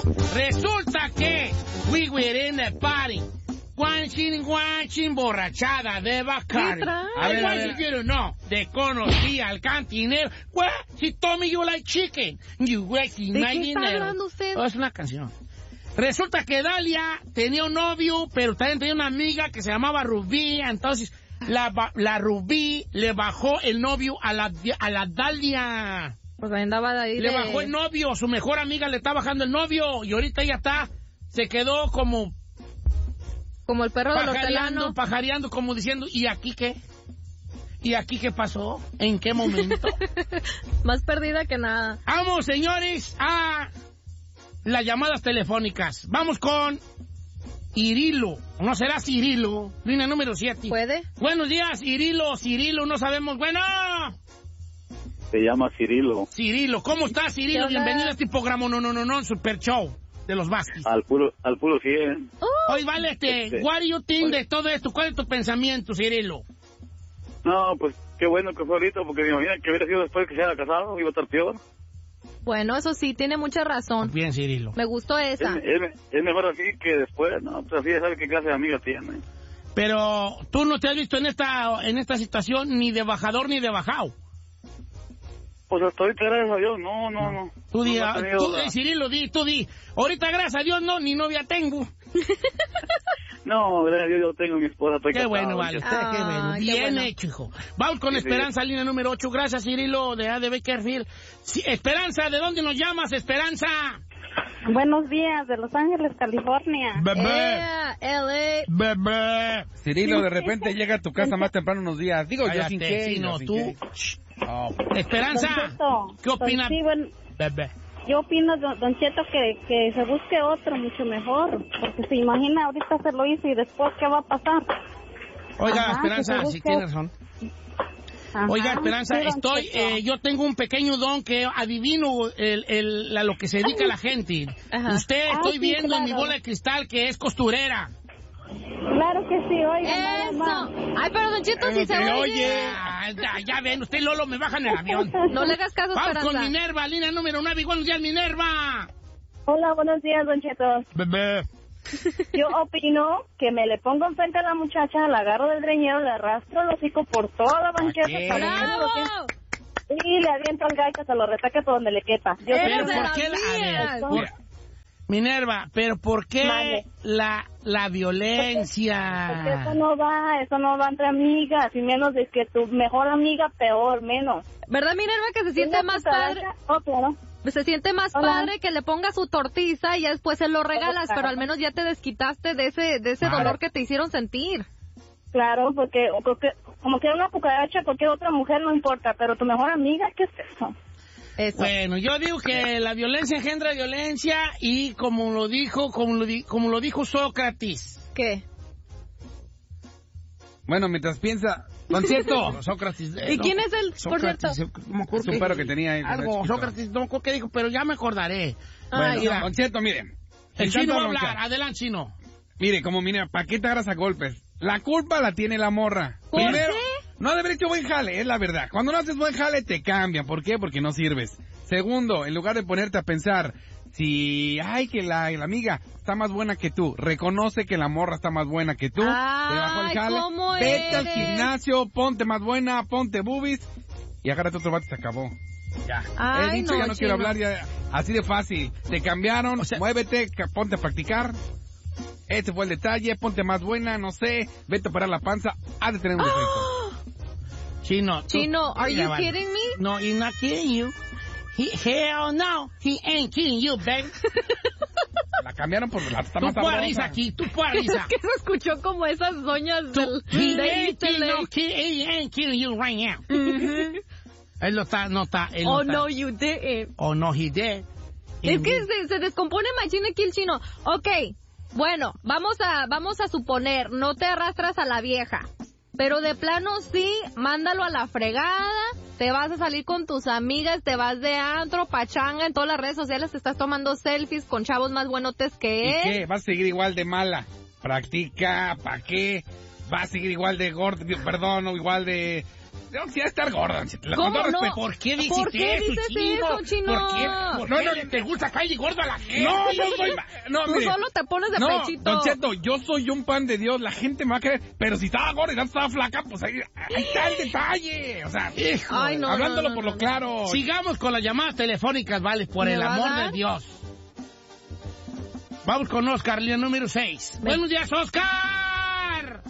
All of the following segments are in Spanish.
Resulta que we were in the party. Guanchín, borrachada de Bacardi. A ver. No, te conocí al cantinero. What? He told me you like chicken. You wasting my dinero. ¿De qué está hablando usted? Oh, es una canción. Resulta que Dalia tenía un novio, pero también tenía una amiga que se llamaba Rubí. Entonces, la Rubí le bajó el novio a la Dalia. Pues andaba de ahí. Le bajó el novio, su mejor amiga le está bajando el novio. Y ahorita ella se quedó como el perro del hortelano. Pajareando, como diciendo, ¿y aquí qué? ¿Y aquí qué pasó? ¿En qué momento? Más perdida que nada. Vamos, señores, a las llamadas telefónicas. Vamos con Cirilo. ¿No será Cirilo? Línea número 7. ¿Puede? Buenos días, Cirilo, no sabemos. Bueno. Se llama Cirilo. Cirilo, ¿cómo estás, Cirilo? Bienvenido a este programa, no, Super Show de los Vázquez. Al puro 100. Oye, vale, what do you think de todo esto? ¿Cuál es tu pensamiento, Cirilo? No, pues qué bueno que fue ahorita, porque me imagino que hubiera sido después que se haya casado, iba a estar peor. Bueno, eso sí, tiene mucha razón. Bien, Cirilo. Me gustó esa. Es mejor así que después, no, pues así ya sabe qué clase de amiga tiene. Pero tú no te has visto en esta situación ni de bajador ni de bajado. Pues hasta ahorita, gracias a Dios, no. Tú di, No Cirilo, tú di. Ahorita, gracias a Dios, no, ni novia tengo. No, gracias a Dios, yo tengo mi esposa. Qué bueno, vale, usted, qué bueno. Bien hecho, hijo. Vamos con Esperanza, línea número 8. Gracias, Cirilo, de Bakersfield. Sí, Esperanza, ¿de dónde nos llamas, Esperanza? Buenos días, de Los Ángeles, California. Bebé. LA. Bebé. Cirilo, de repente llega a tu casa más temprano unos días. Digo, yo sin qué. Sí, no, sin tú. qué. Oh. Esperanza, ¿qué opinas? Sí, bueno, Bebé. yo opino, don Cheto, que se busque otro mucho mejor. Porque se imagina, ahorita se lo hizo y después, ¿qué va a pasar? Oiga, Ajá, Esperanza, si tiene razón. Ajá, Oiga, Esperanza, sí, don Cheto. yo tengo un pequeño don que adivino a lo que se dedica la gente. Ajá. Usted, estoy sí, viendo en claro. mi bola de cristal que es costurera. Claro que sí, oiga. Eso. Ay, pero don Cheto, si se oye. Ya ven, usted y Lolo me bajan el avión. No le hagas caso, Vamos Esperanza. con Minerva, línea número 9. Buenos días, Minerva. Hola, buenos días, don Cheto. Bebé. Yo opino que me le pongo enfrente a la muchacha, la agarro del greñero, le arrastro el hocico por toda la banqueta. ¿Qué? ¡Bravo! Y le aviento al gallo, se lo retaque por donde le quepa. Yo Pero Eres de ¿por las qué mías. mira, Minerva, pero ¿por qué Vale. la Porque violencia? eso no va entre amigas, y menos de que tu mejor amiga, peor, menos. ¿Verdad, Minerva, que se siente más padre? Oh, claro. Se siente más Hola. padre que le ponga su tortiza y ya después se lo regalas, Claro. pero al menos ya te desquitaste de ese dolor que te hicieron sentir. Claro, porque como que una cucaracha, cualquier otra mujer no importa, pero tu mejor amiga, ¿qué es eso? Eso. Bueno, yo digo que la violencia engendra violencia y como lo dijo Sócrates. ¿Qué? Bueno, mientras piensa... Don Cheto. Sócrates. ¿Y quién es él, por cierto? No me acuerdo Es un perro que tenía ahí. algo, chiquito. Sócrates, no me acuerdo qué dijo, pero ya me acordaré. Ah, Bueno, ya. Don Cheto, mire. El sin chino va a tanta hablar, bronca. adelante, chino. Mire, como mira, ¿para qué te agarras a golpes? La culpa la tiene la morra. ¿Por Primero, qué? no haber hecho buen jale, es la verdad. Cuando no haces buen jale, te cambian. ¿Por qué? Porque no sirves. Segundo, en lugar de ponerte a pensar, si, que la amiga está más buena que tú, reconoce que la morra está más buena que tú, te bajó el Ay, jale, ¿cómo vete al eres? gimnasio, ponte más buena, ponte boobies, y agárrate otro vato y se acabó. Ya. Ay, He dicho, ya no quiero Chino. hablar, ya, así de fácil. Te cambiaron, O sea, muévete, ponte a practicar. Este fue el detalle, ponte más buena, no sé, vete a parar la panza, has de tener un defecto. Chino. Chino, are Ya you vale. kidding me? No, he's not kidding you. Hell no, he ain't kidding you, baby. La cambiaron por la está Tú más puedes sabrosa. risa aquí, tú puedes risa. Es que se escuchó como esas doñas del... He de ain't East kidding, LA. no, he ain't kidding you right now. Él no está, él Oh, está. no, you didn't. Oh, no, he did. Es que se descompone machín aquí el chino. Ok, bueno, vamos a suponer, no te arrastras a la vieja. Pero de plano sí, mándalo a la fregada, te vas a salir con tus amigas, te vas de antro, pachanga, en todas las redes sociales te estás tomando selfies con chavos más buenotes que ¿Y él. qué? ¿Vas a seguir igual de mala? Practica, ¿para qué? ¿Vas a seguir igual de gordo, perdón, o igual de Yo quisiera estar gorda. ¿Cómo no? ¿Por qué dices eso, Chino? ¿Por qué no te gusta caer gordo a la gente? No soy... No, tú mire, solo te pones de pechito. Don Cheto, yo soy un pan de Dios. La gente me va a creer. Pero si estaba gorda y no estaba flaca, pues ahí está el detalle. O sea, hijo, hablándolo por lo claro. Sigamos con las llamadas telefónicas, vale, por el amor de Dios. Vamos con Oscar, línea número 6. Buenos días, Oscar.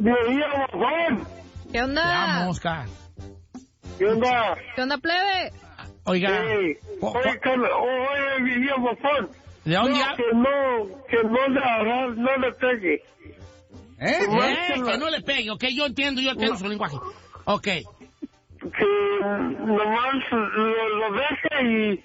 ¿Qué onda? Te amo, Oscar. ¿Qué onda? ¿Qué onda, plebe? Oiga. Oye, mi viejo bofón. ¿De dónde? Que no le pegue. Que no le pegue, ok, yo entiendo su lenguaje. Ok. Que nomás lo deje y...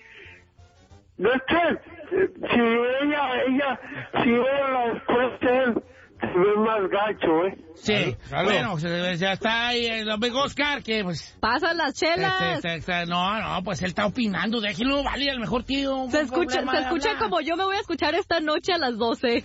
si ella la esposa de él, se ve más gacho, Sí, bueno, ya está ahí el amigo Oscar, que pues... ¡Pasan las chelas! No, pues él está opinando, déjenlo, vale, al mejor tío. Se escucha como yo me voy a escuchar esta noche a las 12.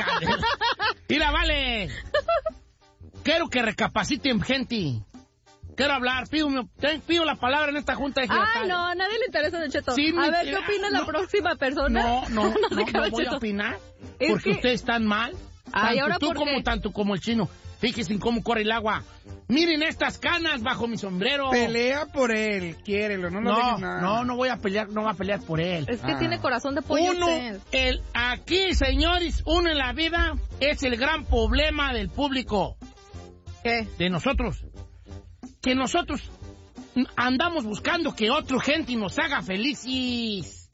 Mira, vale. Quiero que recapaciten, gente. Quiero hablar, pido la palabra en esta junta. Ay, no, a nadie le interesa, Don Cheto. Sí, a ver, ¿qué opina la próxima persona? No voy a opinar, porque ustedes están mal. Ay, ahora tanto como el Chino. Fíjense en cómo corre el agua. Miren estas canas bajo mi sombrero. Pelea por él, quiérelo, no dejes nada. No voy a pelear, no va a pelear por él. Es que tiene corazón de pollo. Aquí, señores, uno en la vida es el gran problema del público. ¿Qué? De nosotros. Que nosotros andamos buscando que otra gente nos haga felices.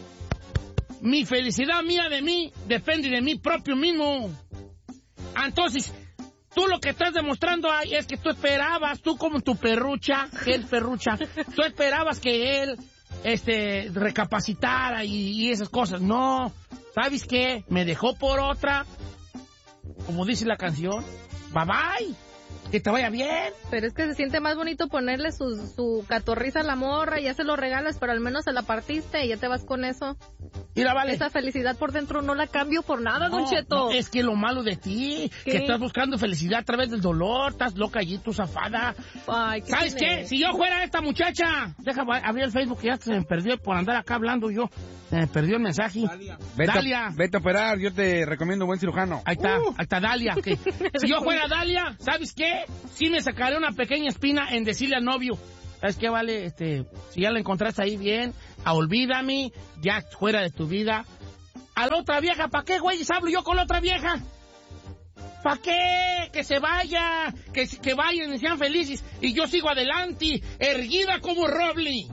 Mi felicidad mía de mí depende de mí propio mismo. Entonces, tú lo que estás demostrando ahí es que tú esperabas, tú como tu perrucha, que es perrucha, tú esperabas que él recapacitara y esas cosas. No, ¿sabes qué? Me dejó por otra, como dice la canción. Bye bye. Que te vaya bien. Pero es que se siente más bonito ponerle su catorriza a la morra, ya se lo regalas, pero al menos se la partiste y ya te vas con eso. Mira, vale. Esa felicidad por dentro no la cambio por nada, Don Cheto. No, es que lo malo de ti, que estás buscando felicidad a través del dolor, estás loca allí, tú zafada. Ay, ¿Sabes qué? Si yo fuera esta muchacha, déjame abrir el Facebook, que ya se me perdió por andar acá hablando yo. Se me perdió el mensaje. Dalia. Vete a operar, yo te recomiendo un buen cirujano. Ahí está Dalia. Okay. Si yo fuera Dalia, ¿sabes qué? Sí me sacaré una pequeña espina en decirle al novio. ¿Sabes qué, vale? Si ya la encontraste ahí bien, olvídame, ya fuera de tu vida. A la otra vieja, ¿para qué, güey? ¿Hablo yo con la otra vieja? ¿Para qué? Que se vaya, que vayan y sean felices. Y yo sigo adelante, erguida como roble.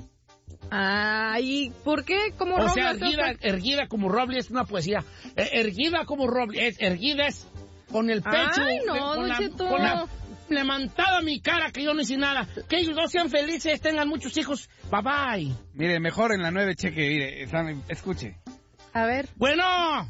Ay, ¿por qué? ¿Como roble? O sea, erguida como roble es una poesía. Erguida como roble, erguida es con el pecho. Ay, no, con la levantada mi cara, que yo no hice nada. Que ellos dos sean felices, tengan muchos hijos. Bye bye. Mire, mejor en la 9 cheque, mire, escuche. A ver. Bueno.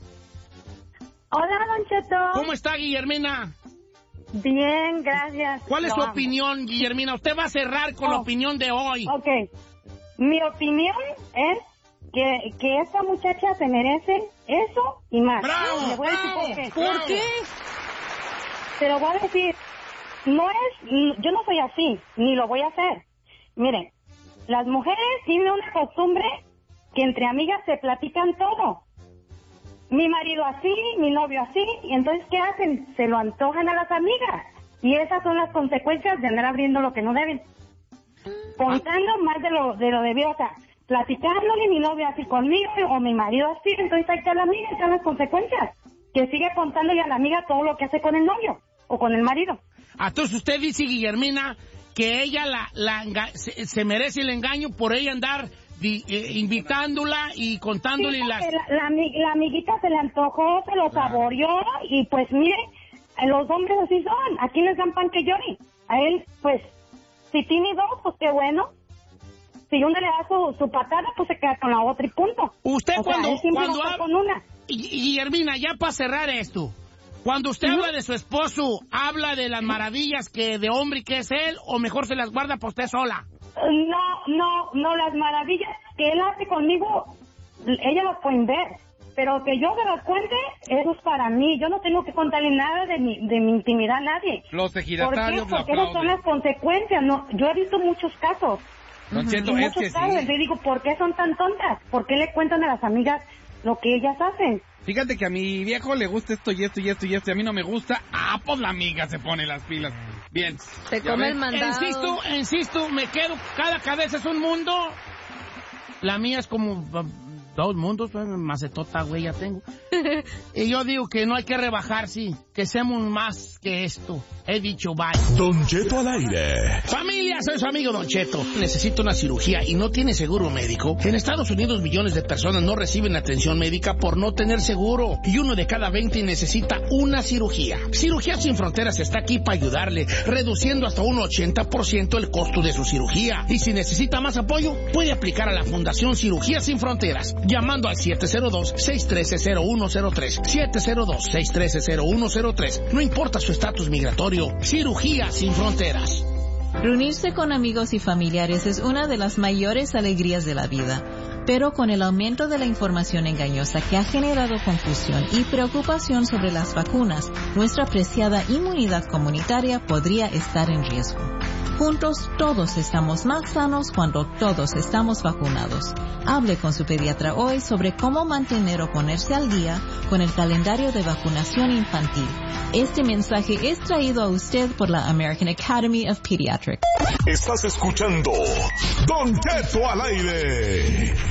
Hola, Don Cheto. ¿Cómo está, Guillermina? Bien, gracias. ¿Cuál es su opinión, Guillermina? Usted va a cerrar con la opinión de hoy. Ok. Mi opinión es que esta muchacha se merece eso y más. ¡Bravo! Le voy a decir por qué. ¿Por qué? Te lo voy a decir. Yo no soy así, ni lo voy a hacer. Miren, las mujeres tienen una costumbre que entre amigas se platican todo. Mi marido así, mi novio así, y entonces ¿qué hacen? Se lo antojan a las amigas. Y esas son las consecuencias de andar abriendo lo que no deben. Contando más de lo debido, o sea, platicándole mi novio así conmigo o mi marido así, entonces ahí está la amiga, están las consecuencias. Que sigue contándole a la amiga todo lo que hace con el novio o con el marido. Entonces usted dice, Guillermina, que ella se merece el engaño por ella andar invitándola y contándole sí, la amiguita se le antojó, se lo saboreó y pues mire, los hombres así son, aquí les dan pan que llore. A él, pues, si tiene dos, pues qué bueno. Si uno le da su patada, pues se queda con la otra y punto. Usted cuando habla con una. Guillermina, ya para cerrar esto, cuando usted habla de su esposo, ¿habla de las maravillas de hombre que es él o mejor se las guarda para usted sola? No, las maravillas que él hace conmigo, ellas las pueden ver. Pero que yo me lo cuente, eso es para mí. Yo no tengo que contarle nada de mi intimidad a nadie. Los ejidatarios lo Porque esas son las consecuencias. No, yo he visto muchos casos. Don Cheto, es que casos. sí. Yo digo, ¿por qué son tan tontas? ¿Por qué le cuentan a las amigas lo que ellas hacen? Fíjate que a mi viejo le gusta esto y esto y esto y esto, y a mí no me gusta. Pues la amiga se pone las pilas. Bien. Se come el mandado. Insisto, me quedo, cada cabeza es un mundo. La mía es como 2 mundos, macetota, güey, ya tengo. Y yo digo que no hay que rebajar, sí, que seamos más que esto. He dicho bye. Don Cheto al aire. Familia, soy su amigo Don Cheto. Necesito una cirugía y no tiene seguro médico. En Estados Unidos millones de personas no reciben atención médica por no tener seguro. Y 1 de cada 20 necesita una cirugía. Cirugías Sin Fronteras está aquí para ayudarle, reduciendo hasta un 80% el costo de su cirugía. Y si necesita más apoyo, puede aplicar a la Fundación Cirugías Sin Fronteras, llamando al 702-613-0103. 702-613-0103. No importa su estatus migratorio. Cirugía Sin Fronteras. Reunirse con amigos y familiares es una de las mayores alegrías de la vida, pero con el aumento de la información engañosa que ha generado confusión y preocupación sobre las vacunas, nuestra preciada inmunidad comunitaria podría estar en riesgo. Juntos todos estamos más sanos cuando todos estamos vacunados. Hable con su pediatra hoy sobre cómo mantener o ponerse al día con el calendario de vacunación infantil. Este mensaje es traído a usted por la American Academy of Pediatrics. Estás escuchando Don Cheto al aire.